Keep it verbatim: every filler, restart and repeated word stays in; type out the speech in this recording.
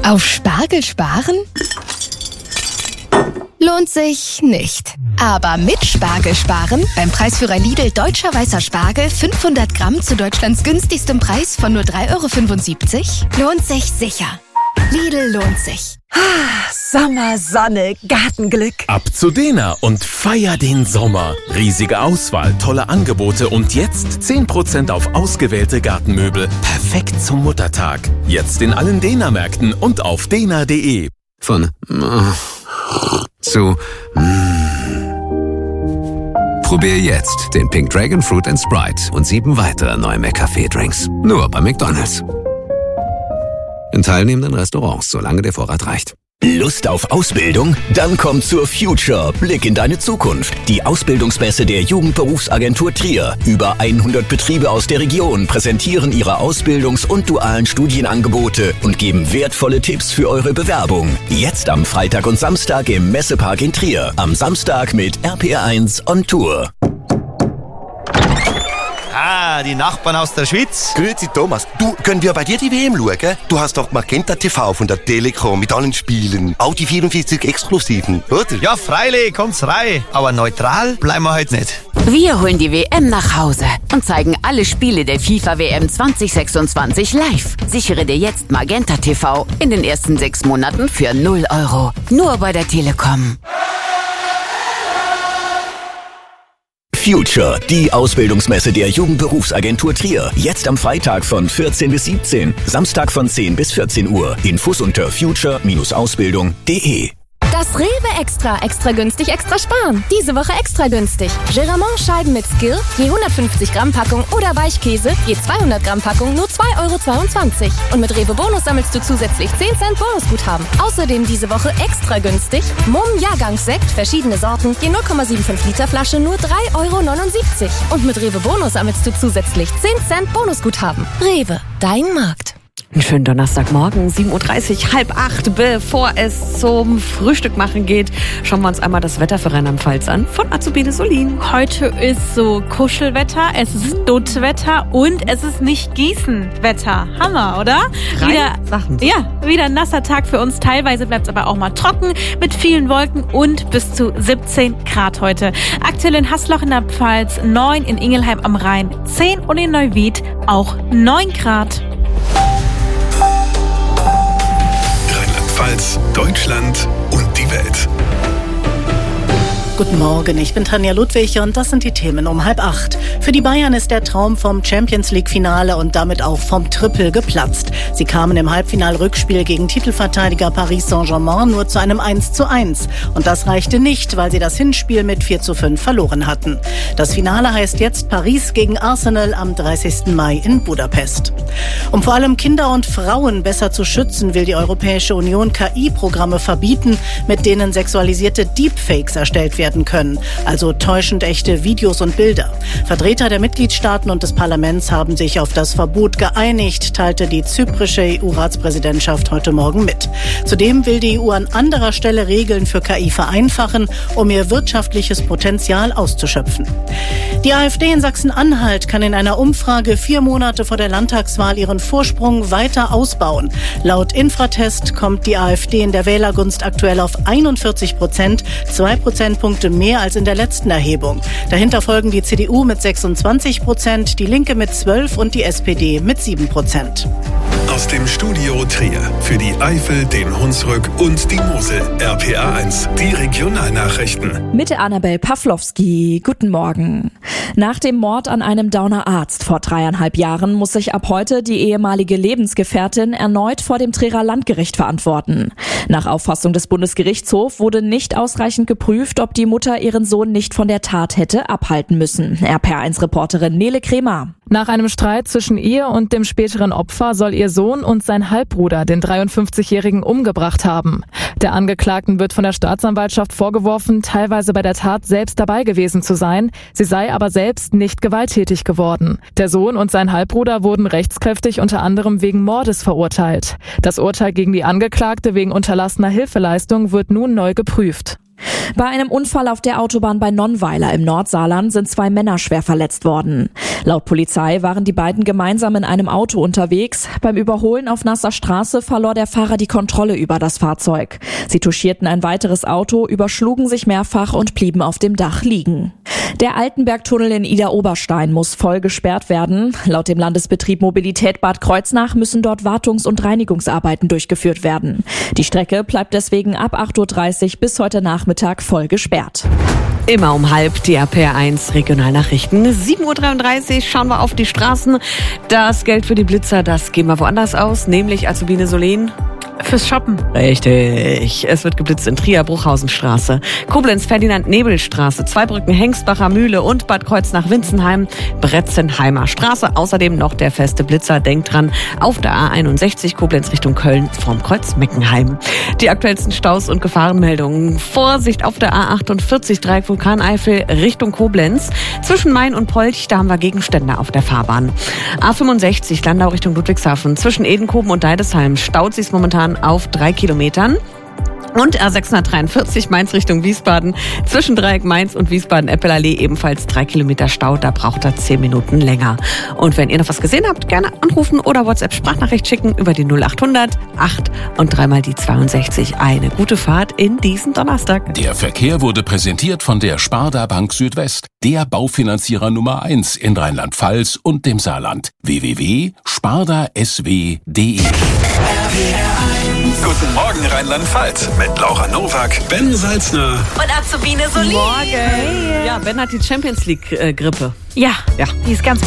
Auf Spargel sparen? Lohnt sich nicht. Aber mit Spargel sparen, beim Preisführer Lidl Deutscher Weißer Spargel fünfhundert Gramm zu Deutschlands günstigstem Preis von nur drei Euro fünfundsiebzig, lohnt sich sicher. Lidl lohnt sich. Sommer, Sonne, Gartenglück. Ab zu Dena und feier den Sommer. Riesige Auswahl, tolle Angebote und jetzt zehn Prozent auf ausgewählte Gartenmöbel. Perfekt zum Muttertag. Jetzt in allen Dena-Märkten und auf dena punkt de. Von äh, zu mm. Probier jetzt den Pink Dragon Fruit and Sprite und sieben weitere neue McCafé-Drinks. Nur bei McDonald's. In teilnehmenden Restaurants, solange der Vorrat reicht. Lust auf Ausbildung? Dann komm zur Future. Blick in deine Zukunft. Die Ausbildungsmesse der Jugendberufsagentur Trier. Über hundert Betriebe aus der Region präsentieren ihre Ausbildungs- und dualen Studienangebote und geben wertvolle Tipps für eure Bewerbung. Jetzt am Freitag und Samstag im Messepark in Trier. Am Samstag mit R P R eins on Tour. Ah, die Nachbarn aus der Schweiz. Grüezi Thomas, du, können wir bei dir die W M schauen? Du hast doch Magenta T V von der Telekom mit allen Spielen. Auch die vierundvierzig Exklusiven, oder? Ja, freilich, kommt's rein. Aber neutral bleiben wir heute nicht. Wir holen die W M nach Hause und zeigen alle Spiele der FIFA W M zwanzig sechsundzwanzig live. Sichere dir jetzt Magenta T V in den ersten sechs Monaten für null Euro. Nur bei der Telekom. Future, die Ausbildungsmesse der Jugendberufsagentur Trier. Jetzt am Freitag von vierzehn bis siebzehn, Samstag von zehn bis vierzehn Uhr. Infos unter future Ausbildung punkt de. Das Rewe Extra, extra günstig, extra sparen. Diese Woche extra günstig. Geramont Scheiben mit Skill, je hundertfünfzig Gramm Packung oder Weichkäse, je zweihundert Gramm Packung, nur zwei Euro zweiundzwanzig. Und mit Rewe Bonus sammelst du zusätzlich zehn Cent Bonusguthaben. Außerdem diese Woche extra günstig. Mumm Jahrgangssekt, verschiedene Sorten, je null Komma fünfundsiebzig Liter Flasche, nur drei Euro neunundsiebzig. Und mit Rewe Bonus sammelst du zusätzlich zehn Cent Bonusguthaben. Rewe, dein Markt. Einen schönen Donnerstagmorgen, sieben Uhr dreißig, halb acht, bevor es zum Frühstück machen geht, schauen wir uns einmal das Wetter für Rheinland-Pfalz an von Azubine Solin. Heute ist so Kuschelwetter, es ist Duttwetter und es ist nicht Gießenwetter. Hammer, oder? Drei wieder, Sachen. Ja, wieder ein nasser Tag für uns. Teilweise bleibt es aber auch mal trocken mit vielen Wolken und bis zu siebzehn Grad heute. Aktuell in Haßloch in der Pfalz neun, in Ingelheim am Rhein zehn und in Neuwied auch neun Grad. Rheinland-Pfalz, Deutschland und die Welt. Guten Morgen, ich bin Tanja Ludwig und das sind die Themen um halb acht. Für die Bayern ist der Traum vom Champions-League-Finale und damit auch vom Triple geplatzt. Sie kamen im Halbfinal-Rückspiel gegen Titelverteidiger Paris Saint-Germain nur zu einem eins zu eins. Und das reichte nicht, weil sie das Hinspiel mit vier zu fünf verloren hatten. Das Finale heißt jetzt Paris gegen Arsenal am dreißigsten Mai in Budapest. Um vor allem Kinder und Frauen besser zu schützen, will die Europäische Union K I-Programme verbieten, mit denen sexualisierte Deepfakes erstellt werden können, also täuschend echte Videos und Bilder. Vertreter der Mitgliedstaaten und des Parlaments haben sich auf das Verbot geeinigt, teilte die zyprische E U-Ratspräsidentschaft heute Morgen mit. Zudem will die E U an anderer Stelle Regeln für K I vereinfachen, um ihr wirtschaftliches Potenzial auszuschöpfen. Die AfD in Sachsen-Anhalt kann in einer Umfrage vier Monate vor der Landtagswahl ihren Vorsprung weiter ausbauen. Laut Infratest kommt die AfD in der Wählergunst aktuell auf einundvierzig Prozent, zwei Prozentpunkte mehr als in der letzten Erhebung. Dahinter folgen die C D U mit sechsundzwanzig Prozent, die Linke mit zwölf und die S P D mit sieben Prozent. Aus dem Studio Trier für die Eifel, den Hunsrück und die Mosel. R P R eins, die Regionalnachrichten. Mit Annabel Pawlowski. Guten Morgen. Nach dem Mord an einem Dauner Arzt vor dreieinhalb Jahren muss sich ab heute die ehemalige Lebensgefährtin erneut vor dem Trierer Landgericht verantworten. Nach Auffassung des Bundesgerichtshofs wurde nicht ausreichend geprüft, ob die Mutter ihren Sohn nicht von der Tat hätte abhalten müssen. R P R eins Reporterin Nele Kremer. Nach einem Streit zwischen ihr und dem späteren Opfer soll ihr Sohn und sein Halbbruder den dreiundfünfzigjährigen umgebracht haben. Der Angeklagten wird von der Staatsanwaltschaft vorgeworfen, teilweise bei der Tat selbst dabei gewesen zu sein. Sie sei aber selbst nicht gewalttätig geworden. Der Sohn und sein Halbbruder wurden rechtskräftig unter anderem wegen Mordes verurteilt. Das Urteil gegen die Angeklagte wegen unterlassener Hilfeleistung wird nun neu geprüft. Bei einem Unfall auf der Autobahn bei Nonnweiler im Nordsaarland sind zwei Männer schwer verletzt worden. Laut Polizei waren die beiden gemeinsam in einem Auto unterwegs. Beim Überholen auf nasser Straße verlor der Fahrer die Kontrolle über das Fahrzeug. Sie touchierten ein weiteres Auto, überschlugen sich mehrfach und blieben auf dem Dach liegen. Der Altenbergtunnel in Idar-Oberstein muss voll gesperrt werden. Laut dem Landesbetrieb Mobilität Bad Kreuznach müssen dort Wartungs- und Reinigungsarbeiten durchgeführt werden. Die Strecke bleibt deswegen ab acht Uhr dreißig bis heute Nachmittag voll gesperrt. Immer um halb die R P R eins Regionalnachrichten. sieben Uhr dreiunddreißig schauen wir auf die Straßen. Das Geld für die Blitzer, das geben wir woanders aus, nämlich Azubine Solen. Fürs Shoppen. Richtig. Es wird geblitzt in Trier, Bruchhausenstraße, Koblenz, Ferdinand-Nebel-Straße, Zweibrücken, Hengstbacher Mühle und Bad Kreuznach-Winzenheim, Bretzenheimer Straße. Außerdem noch der feste Blitzer. Denkt dran, auf der A einundsechzig Koblenz Richtung Köln vom Kreuz Meckenheim. Die aktuellsten Staus und Gefahrenmeldungen. Vorsicht auf der A achtundvierzig Dreieck Vulkaneifel Richtung Koblenz. Zwischen Main und Polch, da haben wir Gegenstände auf der Fahrbahn. A fünfundsechzig Landau Richtung Ludwigshafen. Zwischen Edenkoben und Deidesheim staut sich's momentan auf drei Kilometern. Und A sechshundertdreiundvierzig Mainz Richtung Wiesbaden. Zwischen Dreieck Mainz und Wiesbaden-Eppelallee ebenfalls drei Kilometer Stau. Da braucht er zehn Minuten länger. Und wenn ihr noch was gesehen habt, gerne anrufen oder WhatsApp-Sprachnachricht schicken über die null achthundert acht und dreimal die zweiundsechzig. Eine gute Fahrt in diesen Donnerstag. Der Verkehr wurde präsentiert von der Sparda Bank Südwest, der Baufinanzierer Nummer eins in Rheinland-Pfalz und dem Saarland. w w w punkt sparda s w punkt d e. Guten Morgen Rheinland-Pfalz mit Laura Nowak, Ben Salzner Und Azubine Solen. Morgen. Ja, Ben hat die Champions League äh, Grippe. Ja, ja, die ist ganz